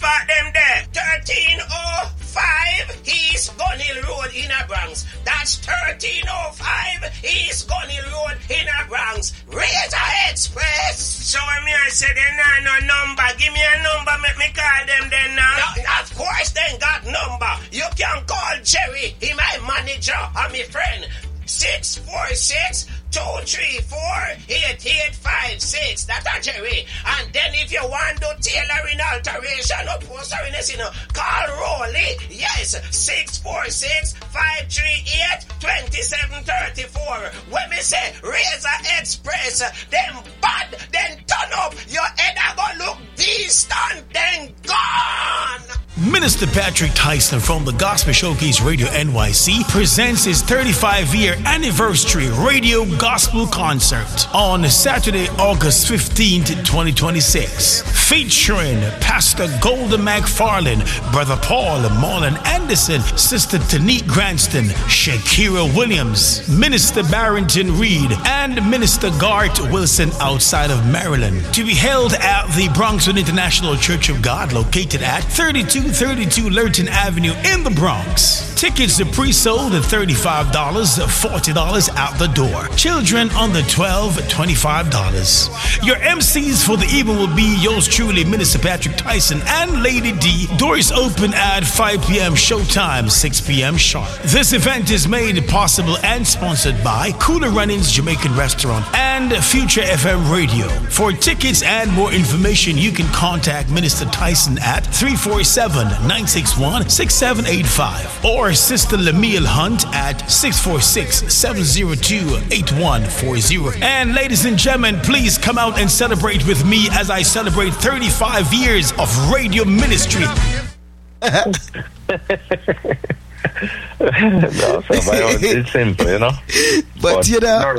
spot them there. 1305 East Gunhill Road in a Bronx. That's 1305 East Gunhill Road in a Bronx. Razor Express. So when I say they no number, give me a number, make me call them then now. No, of course they got number. You can call Jerry, he my manager and my friend. 646-234-8856. That's a Jerry. And then if you want to tailoring alteration or posteriness, call Rolly. Yes, 646-538-2734. When we say Razor Express, them bad, then turn up. Your head a go look distant, then gone. Minister Patrick Tyson from the Gospel Showcase Radio NYC presents his 35-year anniversary radio gospel concert on Saturday, August 15th, 2026, featuring Pastor Golden McFarland, Brother Paul Marlon Anderson, Sister Tanique Granston, Shakira Williams, Minister Barrington Reed, and Minister Gart Wilson outside of Maryland, to be held at the Bronxwood International Church of God, located at 3232 Lurton Avenue in the Bronx. Tickets are pre-sold at $35, $40 out the door. Children under 12, $25. Your MCs for the evening will be yours truly, Minister Patrick Tyson and Lady D. Doors open at 5 p.m. showtime, 6 p.m. sharp. This event is made possible and sponsored by Cooler Runnings Jamaican Restaurant and Future FM Radio. For tickets and more information, you can contact Minister Tyson at 347-961-6785 or Sister Lamille Hunt at 646-702-8140. And ladies and gentlemen, please come out and celebrate with me as I celebrate 35 years of radio ministry. No, it's simple, But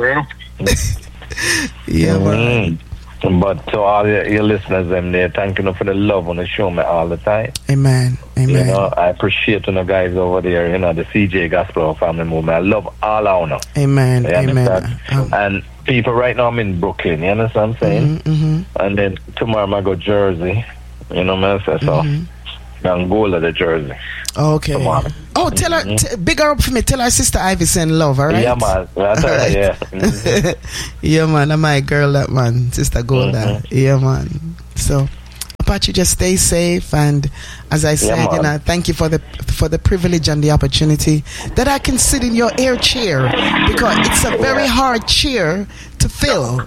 yeah, man. But to all your listeners, them there, thank you for the love on the show me all the time. Amen. I appreciate the guys over there, the CJ Gospel Family Movement. I love all our now. Amen. And people right now, I'm in Brooklyn, you understand what I'm saying? Mm-hmm. And then tomorrow I go Jersey, so I'm go to the Jersey. Okay. Tomorrow. Oh, tell her, big her up for me. Tell her sister Ivy send love, all right? Yeah, man. That's all right. Yeah. Mm-hmm. Yeah, man. I'm my girl, that man. Sister Golda. Mm-hmm. Yeah, man. So, Apache, just stay safe. And as I said, thank you for the privilege and the opportunity that I can sit in your air chair, because it's a very hard chair to fill.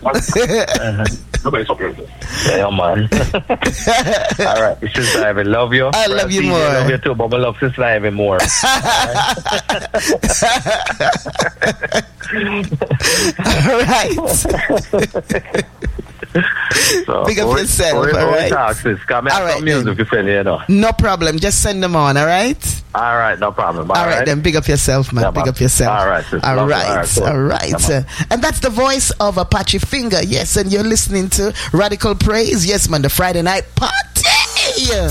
Yeah, man. All right, Sister Ivy, love you. I love you more. I love you too, but I love Sister Ivy more. All right. So, big up yourself, all right? No problem, just send them on, all right? All right, no problem. All right, then big up yourself, man. Big up yourself. All right, sister. All right. And that's the voice of Apache Finger. Yes, and you're listening to Radical Praise. Yes, man, the Friday night party.